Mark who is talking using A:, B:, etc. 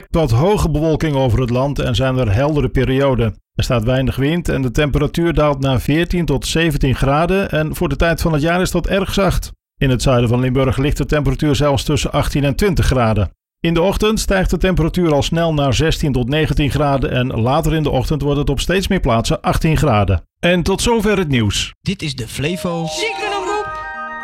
A: wat hoge bewolking over het land en zijn er heldere perioden. Er staat weinig wind en de temperatuur daalt naar 14 tot 17 graden en voor de tijd van het jaar is dat erg zacht. In het zuiden van Limburg ligt de temperatuur zelfs tussen 18 en 20 graden. In de ochtend stijgt de temperatuur al snel naar 16 tot 19 graden en later in de ochtend wordt het op steeds meer plaatsen 18 graden. En tot zover het nieuws.
B: Dit is de Flevo